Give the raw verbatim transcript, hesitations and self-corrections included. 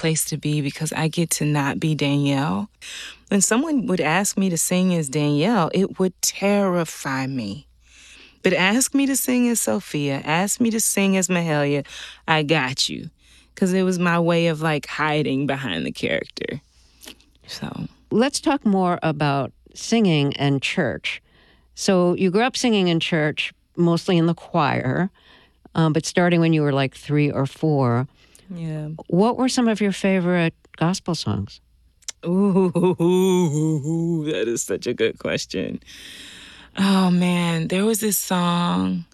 place to be because I get to not be Danielle. When someone would ask me to sing as Danielle, it would terrify me. But ask me to sing as Sophia, ask me to sing as Mahalia, I got you. Because it was my way of like hiding behind the character. So let's talk more about singing and church. So you grew up singing in church, mostly in the choir, um, but starting when you were like three or four. Yeah. What were some of your favorite gospel songs? Ooh, that is such a good question. Oh, man, there was this song.